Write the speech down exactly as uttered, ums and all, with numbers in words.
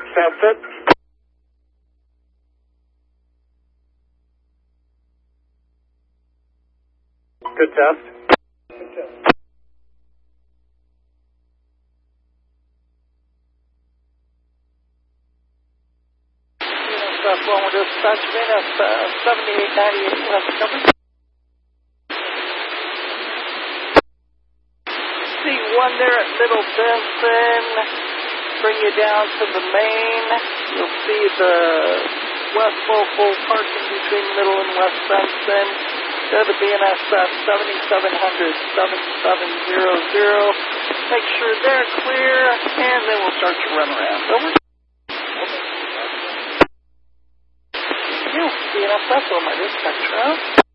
That's it. Good test. Good test. South Loma Dispatch, Venus uh, seventy-eight ninety-eight West Cover. C one there at Middle Benson. Bring you down to the main. You'll see the West Local parking between Middle and West Benson. Go to B N S uh, seventy-seven hundred, seventy-seven hundred. Make sure they're clear, and then we'll start your run around. Over. B N S South Loma Dispatch, right?